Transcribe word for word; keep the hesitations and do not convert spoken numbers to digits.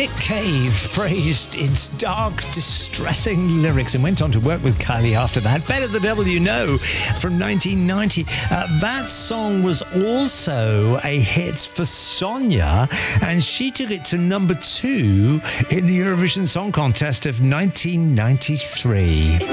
Nick Cave praised its dark, distressing lyrics and went on to work with Kylie after that. Better the Devil You Know from nineteen ninety. Uh, that song was also a hit for Sonia, and she took it to number two in the Eurovision Song Contest of nineteen ninety-three.